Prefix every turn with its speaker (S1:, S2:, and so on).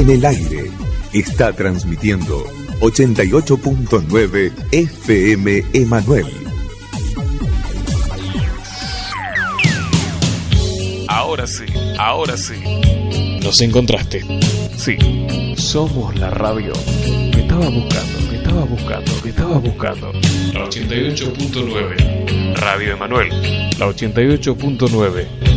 S1: en el aire. Está transmitiendo 88.9 FM Emanuel.
S2: Ahora sí. Nos encontraste. Sí, somos la radio que estaba buscando. La 88.9. Radio Emanuel. La 88.9.